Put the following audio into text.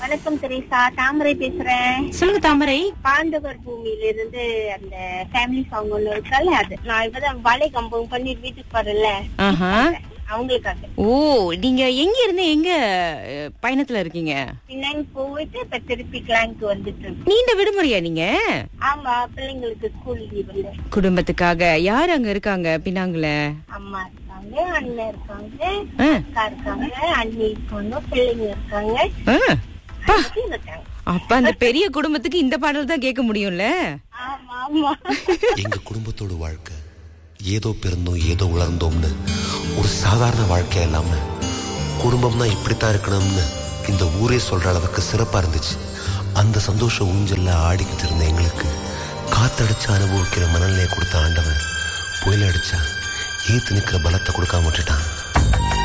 வணக்கம் தெரேசா, தாமரை பேசுறேன். சொல்லுங்க தாமரை. பாண்டவர் பூமியில இருந்து அந்த ஃபேமிலி சாங் ஒண்ணு இருக்கல, அது நான் இப்பதான் வலை கம்பம் பண்ணி வீட்டுக்கு வரல, அவங்களுக்காக. ஓ, நீங்க எங்க இருந்து எங்க பயணத்துல இருக்கீங்க? பின்னாங்க போயிட்டு இப்ப திருப்பி கிளாங்க்கு வந்துட்டு. நீண்ட விடுமுறையா நீங்க? ஆமா, பிள்ளைங்களுக்கு ஸ்கூல் லீவ். குடும்பத்துக்காக யாரு அங்க இருக்காங்க பின்னாங்கல? அம்மா இருக்காங்க, அண்ணன் இருக்காங்க, அக்கா இருக்காங்க, அண்ணி இருக்காங்க, பிள்ளைங்க இருக்காங்க. அப்ப அந்த பெரிய குடும்பத்துக்கு இந்த பாடல் தான் கேட்க முடியும்ல? ஆமா ஆமா. எங்க குடும்பத்தோட வாழ்க்கை ஏதோ பிறந்தோம் ஏதோ உலர்ந்தோம்னு ஒரு சாதாரண வாழ்க்கை இல்லாம குடும்பம்னா இப்படித்தான் இருக்கணும்னு இந்த ஊரே சொல்ற அளவுக்கு சிறப்பா இருந்துச்சு. அந்த சந்தோஷ ஊஞ்சல்ல ஆடிக்கிட்டு இருந்த எங்களுக்கு காத்தடிச்சு அனுபவிக்கிற மனநிலையை கொடுத்த ஆண்டவன் புயல் அடிச்சா ஈத்து நிக்கிற பலத்தை கொடுக்காம விட்டுட்டான்.